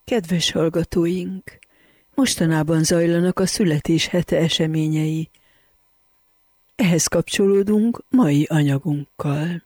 Kedves hallgatóink! Mostanában zajlanak a születéshete eseményei. Ehhez kapcsolódunk mai anyagunkkal.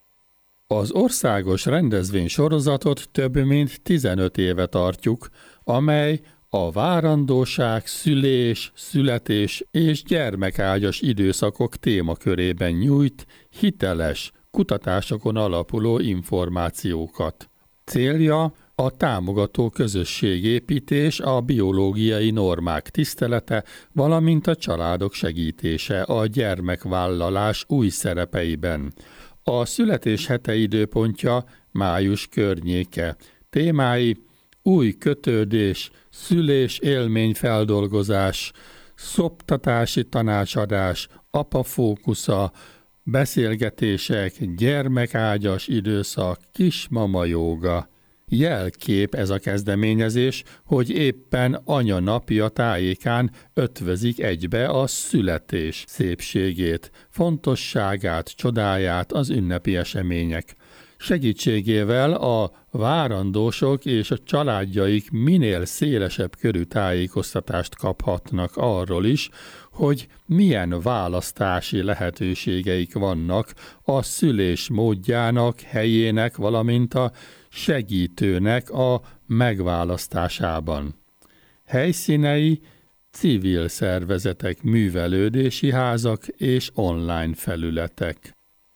Az országos rendezvénysorozatot több mint 15 éve tartjuk, amely a várandóság, szülés, születés és gyermekágyas időszakok témakörében nyújt hiteles, kutatásokon alapuló információkat. Célja a támogató közösségépítés, a biológiai normák tisztelete, valamint a családok segítése a gyermekvállalás új szerepeiben. A születés hete időpontja május környéke. Témái: új kötődés, szülés élményfeldolgozás, szoptatási tanácsadás, apafókusza, beszélgetések, gyermekágyas időszak, kismama jóga. Jelkép ez a kezdeményezés, hogy éppen anya napja tájékán ötvözik egybe a születés szépségét, fontosságát, csodáját az ünnepi események. Segítségével a várandósok és a családjaik minél szélesebb körű tájékoztatást kaphatnak arról is, hogy milyen választási lehetőségeik vannak a szülés módjának, helyének, valamint a segítőnek a megválasztásában. Helyszínei: civil szervezetek, művelődési házak és online felületek.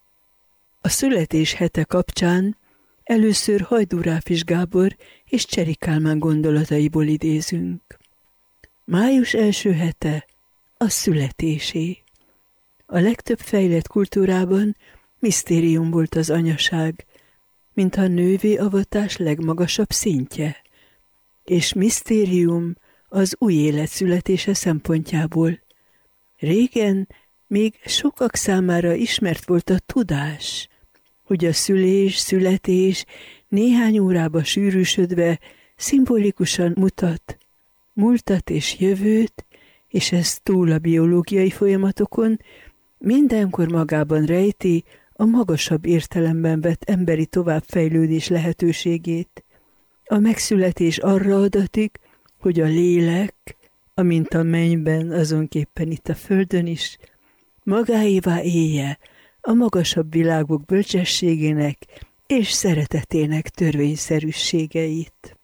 A születés hete kapcsán először Hajdú Ráfis Gábor és Cseri Kálmán gondolataiból idézünk. Május első hete a születésé. A legtöbb fejlett kultúrában misztérium volt az anyaság, mint a nővé avatás legmagasabb szintje, és misztérium az új élet születése szempontjából. Régen még sokak számára ismert volt a tudás, hogy a születés néhány órába sűrűsödve szimbolikusan mutat múltat és jövőt, és ez túl a biológiai folyamatokon mindenkor magában rejti a magasabb értelemben vett emberi továbbfejlődés lehetőségét. A megszületés arra adatik, hogy a lélek, amint a mennyben, azonképpen itt a földön is, magáévá élje a magasabb világok bölcsességének és szeretetének törvényszerűségeit.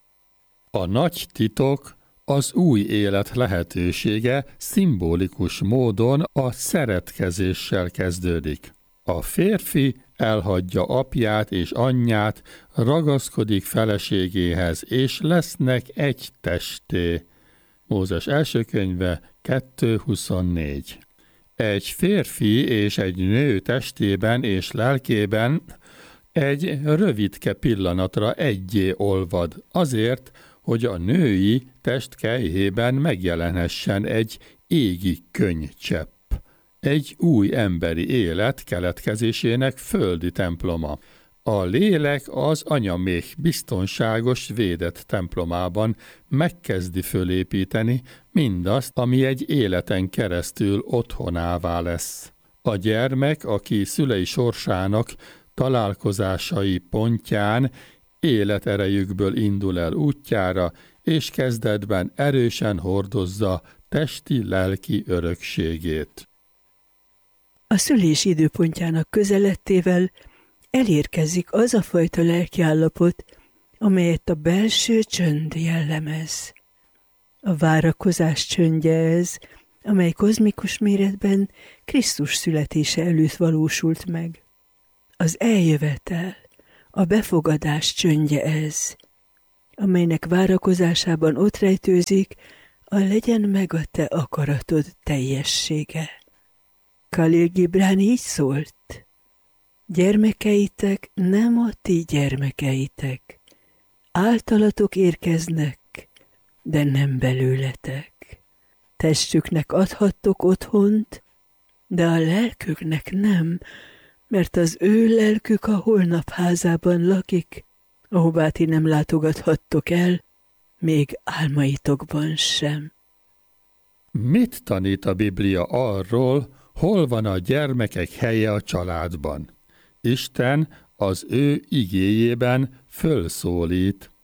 A nagy titok, az új élet lehetősége szimbolikus módon a szeretkezéssel kezdődik. A férfi elhagyja apját és anyját, ragaszkodik feleségéhez, és lesznek egy testé. Mózes első könyve 2.24. Egy férfi és egy nő testében és lelkében egy rövidke pillanatra egyé olvad, azért, hogy a női test kelyhében megjelenhessen egy égi könnycsepp, egy új emberi élet keletkezésének földi temploma. A lélek az anyaméh biztonságos, védett templomában megkezdi fölépíteni mindazt, ami egy életen keresztül otthonává lesz. A gyermek, aki szülei sorsának találkozásai pontján életerejükből indul el útjára, és kezdetben erősen hordozza testi-lelki örökségét. A szülés időpontjának közelettével elérkezik az a fajta lelkiállapot, amelyet a belső csönd jellemez. A várakozás csöndje ez, amely kozmikus méretben Krisztus születése előtt valósult meg. Az eljövetel, a befogadás csöndje ez, amelynek várakozásában ott rejtőzik a legyen meg a te akaratod teljessége. Khalil Gibran így szólt: gyermekeitek nem a ti gyermekeitek, általatok érkeznek, de nem belőletek. Testüknek adhattok otthont, de a lelküknek nem, mert az ő lelkük a holnap házában lakik, ahová ti nem látogathattok el, még álmaitokban sem. Mit tanít a Biblia arról, hol van a gyermekek helye a családban? Isten az ő igéjében fölszólít.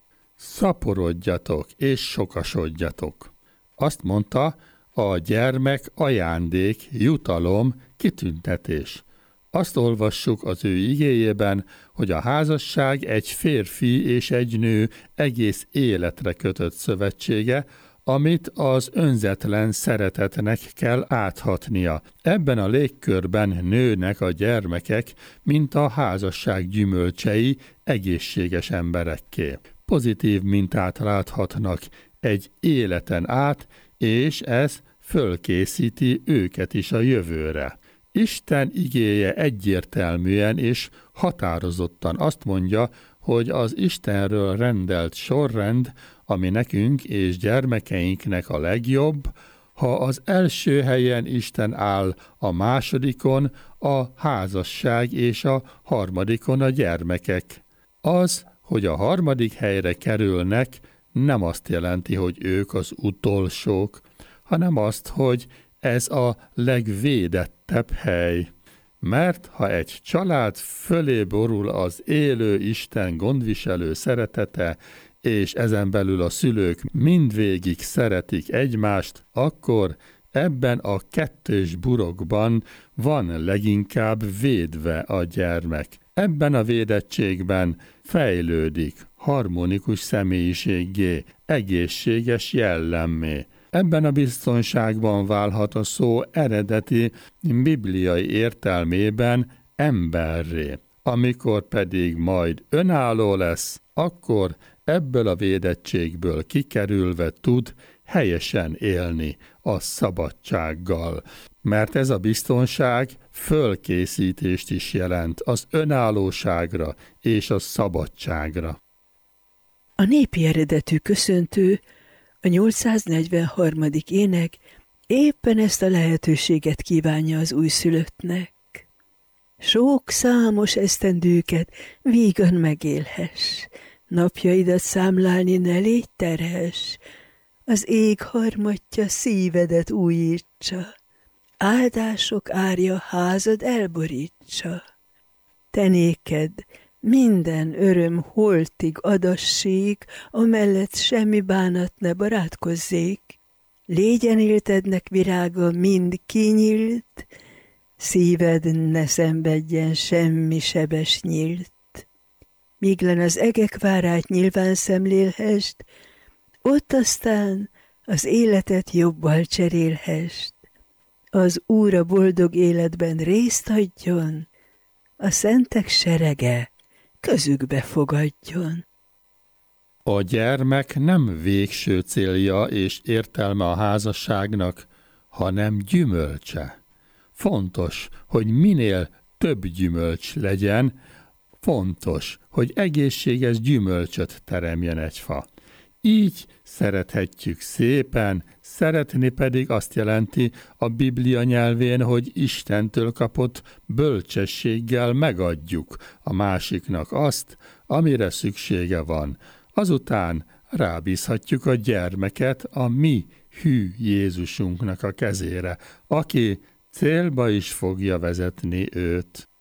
szaporodjatok és sokasodjatok. Azt mondta, a gyermek ajándék, jutalom, kitüntetés. Azt olvassuk az ő igéjében, hogy a házasság egy férfi és egy nő egész életre kötött szövetsége, amit az önzetlen szeretetnek kell áthatnia. Ebben a légkörben nőnek a gyermekek, mint a házasság gyümölcsei, egészséges emberekké. Pozitív mintát láthatnak egy életen át, és ez fölkészíti őket is a jövőre. Isten igéje egyértelműen és határozottan azt mondja, hogy az Istenről rendelt sorrend, ami nekünk és gyermekeinknek a legjobb, ha az első helyen Isten áll, a másodikon a házasság és a harmadikon a gyermekek. Az, hogy a harmadik helyre kerülnek, nem azt jelenti, hogy ők az utolsók, hanem azt, hogy ez a legvédettebb hely. Mert ha egy család fölé borul az élő Isten gondviselő szeretete, és ezen belül a szülők mindvégig szeretik egymást, akkor ebben a kettős burokban van leginkább védve a gyermek. Ebben a védettségben fejlődik harmonikus személyiséggé, egészséges jellemmé. Ebben a biztonságban válhat a szó eredeti bibliai értelmében emberré. Amikor pedig majd önálló lesz, akkor ebből a védettségből kikerülve tud helyesen élni a szabadsággal. Mert ez a biztonság fölkészítést is jelent az önállóságra és a szabadságra. A népi eredetű köszöntő, a 843. ének éppen ezt a lehetőséget kívánja az újszülöttnek. Sok számos esztendőket vígan megélhess, napjaidat számlálni ne légy terhes, az ég harmatja szívedet újítsa, áldások árja házad elborítsa. Te néked minden öröm holtig adassék, amellett semmi bánat ne barátkozzék. Légyen éltednek virága mind kinyílt, szíved ne szenvedjen semmi sebes nyílt. Míglen az egek várát nyilván szemlélhest, ott aztán az életet jobbal cserélhest. Az Úr a boldog életben részt adjon, a szentek serege közükbe fogadjon. A gyermek nem végső célja és értelme a házasságnak, hanem gyümölcse. Fontos, hogy minél több gyümölcs legyen, fontos, hogy egészséges gyümölcsöt teremjen egy fa. Így szerethetjük szépen, szeretni pedig azt jelenti a Biblia nyelvén, hogy Istentől kapott bölcsességgel megadjuk a másiknak azt, amire szüksége van. Azután rábízhatjuk a gyermeket a mi hű Jézusunknak a kezére, aki célba is fogja vezetni őt.